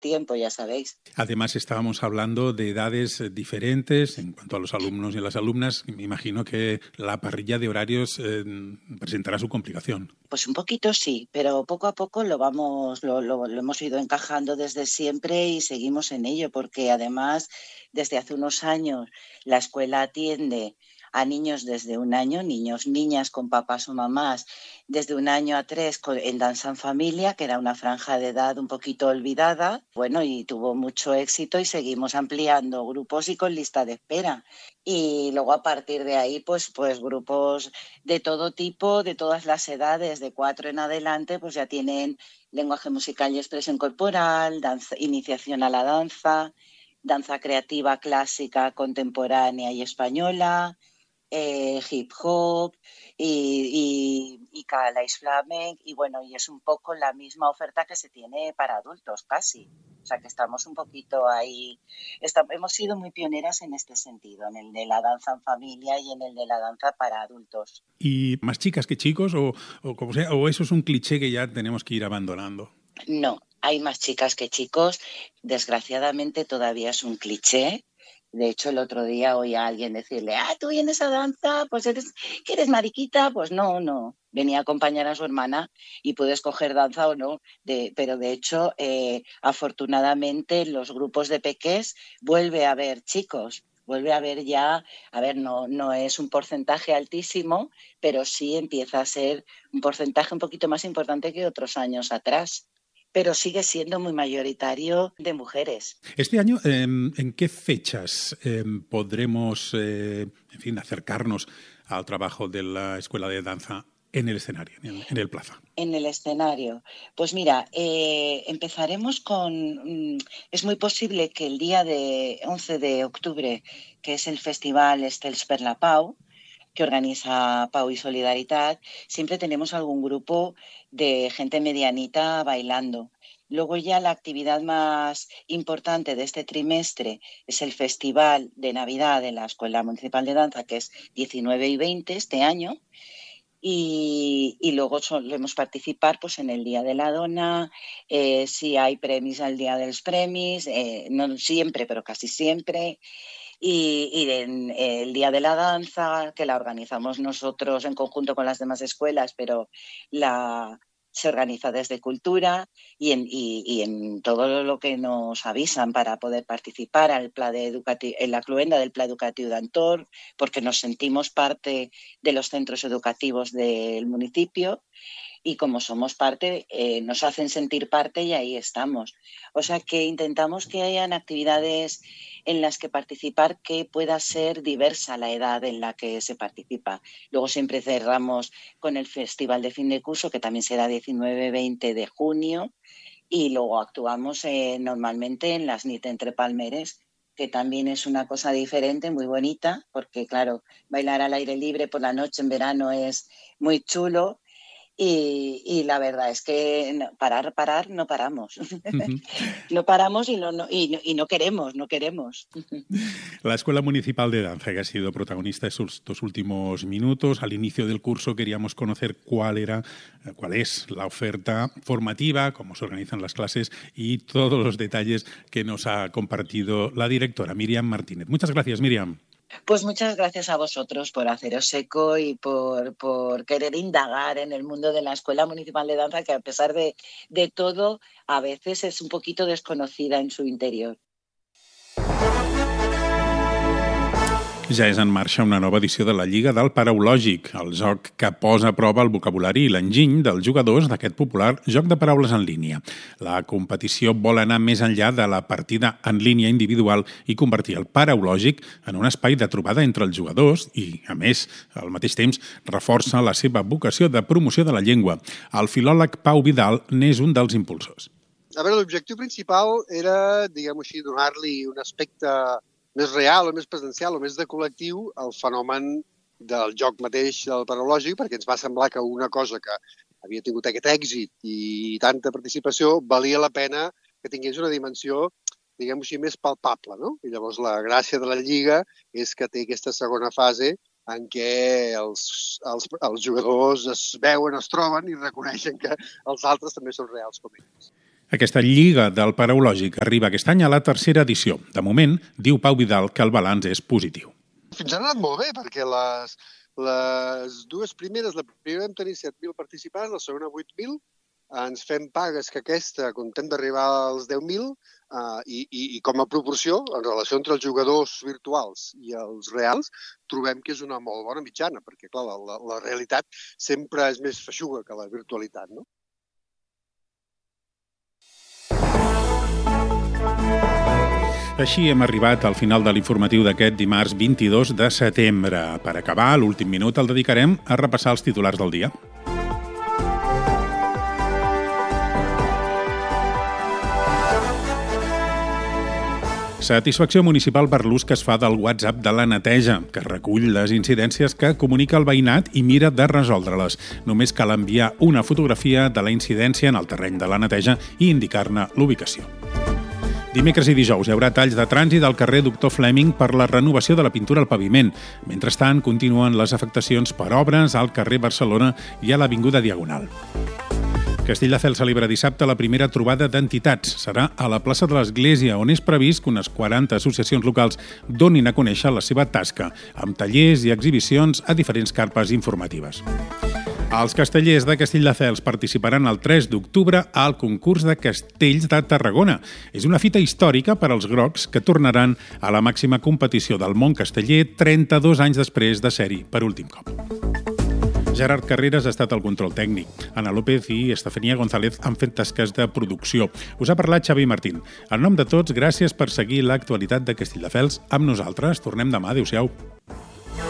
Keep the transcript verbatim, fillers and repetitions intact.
tiempo, ya sabéis. Además, estábamos hablando de edades diferentes en cuanto a los alumnos y las alumnas. Me imagino que la parrilla de horarios eh, presentará su complicación. Pues un poquito sí, pero poco a poco lo vamos, lo, lo, lo hemos ido encajando desde siempre y seguimos en ello, porque además desde hace unos años la escuela atiende a niños desde un año, niños, niñas con papás o mamás, desde un año a tres en Danza en Familia, que era una franja de edad un poquito olvidada, bueno, y tuvo mucho éxito y seguimos ampliando grupos y con lista de espera. Y luego a partir de ahí, pues, pues grupos de todo tipo, de todas las edades, de cuatro en adelante, pues ya tienen lenguaje musical y expresión corporal, danza, iniciación a la danza, danza creativa clásica, contemporánea y española, Eh, hip hop y, y, y Calais Flamenc, y bueno, y es un poco la misma oferta que se tiene para adultos, casi. O sea que estamos un poquito ahí, estamos, hemos sido muy pioneras en este sentido, en el de la danza en familia y en el de la danza para adultos. ¿Y más chicas que chicos o, o como sea, o eso es un cliché que ya tenemos que ir abandonando? No, hay más chicas que chicos, desgraciadamente todavía es un cliché. De hecho, el otro día oí a alguien decirle, ah, tú vienes a danza, pues eres, ¿que eres mariquita? Pues no, no. Venía a acompañar a su hermana y puede escoger danza o no. De, pero de hecho, eh, afortunadamente, en los grupos de pequés vuelve a haber chicos. Vuelve a haber ya, a ver, no, no es un porcentaje altísimo, pero sí empieza a ser un porcentaje un poquito más importante que otros años atrás. Pero sigue siendo muy mayoritario de mujeres. Este año, eh, ¿en qué fechas eh, podremos, eh, en fin, acercarnos al trabajo de la Escuela de Danza en el escenario, en el, en el Plaza? En el escenario. Pues mira, eh, empezaremos con... Es muy posible que el día de once de octubre, que es el festival Estels per la Pau, que organiza Pau y Solidaridad, siempre tenemos algún grupo de gente medianita bailando. Luego ya la actividad más importante de este trimestre es el Festival de Navidad de la Escuela Municipal de Danza, que es diecinueve y veinte este año. Y, y luego solemos participar pues, en el Día de la Dona, eh, si hay premis al Día de los Premis, eh, no siempre, pero casi siempre. Y, y en el Día de la Danza, que la organizamos nosotros en conjunto con las demás escuelas, pero la, se organiza desde Cultura y en, y, y en todo lo que nos avisan para poder participar al pla de educati- en la cluenda del Pla Educatiu d'Antor, porque nos sentimos parte de los centros educativos del municipio. Y como somos parte, eh, nos hacen sentir parte y ahí estamos. O sea que intentamos que hayan actividades en las que participar que pueda ser diversa la edad en la que se participa. Luego siempre cerramos con el Festival de Fin de Curso, que también será diecinueve veinte de junio, y luego actuamos eh, normalmente en las Nit entre Palmeres, que también es una cosa diferente, muy bonita, porque claro, bailar al aire libre por la noche en verano es muy chulo. Y, y la verdad es que no, parar, parar, no paramos. Uh-huh. No paramos y no, no, y, no, y no queremos, no queremos. La Escuela Municipal de Danza, que ha sido protagonista estos últimos minutos. Al inicio del curso queríamos conocer cuál era, cuál es la oferta formativa, cómo se organizan las clases y todos los detalles que nos ha compartido la directora Míriam Martínez. Muchas gracias, Míriam. Pues muchas gracias a vosotros por haceros eco y por, por querer indagar en el mundo de la Escuela Municipal de Danza, que a pesar de, de todo, a veces es un poquito desconocida en su interior. Ja és en marxa una nova edició de la Lliga del Paraulògic, el joc que posa a prova el vocabulari i l'enginy dels jugadors d'aquest popular joc de paraules en línia. La competició vol anar més enllà de la partida en línia individual i convertir el Paraulògic en un espai de trobada entre els jugadors i, a més, al mateix temps, reforça la seva vocació de promoció de la llengua. El filòleg Pau Vidal n'és un dels impulsors. A veure, l'objectiu principal era, diguem-ho així, donar-li un aspecte més real o més presencial o més de col·lectiu al fenomen del joc mateix del paraulògic, perquè ens va semblar que una cosa que havia tingut aquest èxit i tanta participació valia la pena que tingués una dimensió, diguem-ho així, més palpable, no? I llavors la gràcia de la Lliga és que té aquesta segona fase en què els, els, els jugadors es veuen, es troben i reconeixen que els altres també són reals com ells. Aquesta Lliga del Paraulògic arriba aquest any a la tercera edició. De moment, diu Pau Vidal que el balanç és positiu. Fins ara ha anat molt bé, perquè les, les dues primeres, la primera vam tenir set mil participants, la segona vuit mil, ens fem pagues que aquesta contem d'arribar als deu mil uh, i, i, i com a proporció, en relació entre els jugadors virtuals i els reals, trobem que és una molt bona mitjana, perquè clar, la, la, la realitat sempre és més feixuga que la virtualitat, no? Així hem arribat al final de l'informatiu d'aquest dimarts vint-i-dos de setembre. Per acabar, l'últim minut el dedicarem a repassar els titulars del dia. Satisfacció municipal per l'ús que es fa del WhatsApp de la neteja, que recull les incidències que comunica el veïnat i mira de resoldre-les. Només cal enviar una fotografia de la incidència en el terreny de la neteja i indicar-ne l'ubicació. Dimecres i dijous hi haurà talls de trànsit al carrer Doctor Fleming per la renovació de la pintura al paviment. Mentrestant, continuen les afectacions per obres al carrer Barcelona i a l'Avinguda Diagonal. Castelldefels celebra dissabte la primera trobada d'entitats. Serà a la plaça de l'Església, on és previst que unes quaranta associacions locals donin a conèixer la seva tasca, amb tallers i exhibicions a diferents carpes informatives. Els castellers de Castelldefels participaran el tres d'octubre al concurs de castells de Tarragona. És una fita històrica per als grocs que tornaran a la màxima competició del món casteller trenta-dos anys després de ser-hi per últim cop. Gerard Carreras ha estat al control tècnic. Ana López i Estefania González han fet tasques de producció. Us ha parlat Xavi Martín. En nom de tots, gràcies per seguir l'actualitat de Castelldefels amb nosaltres. Tornem demà. Adéu-siau.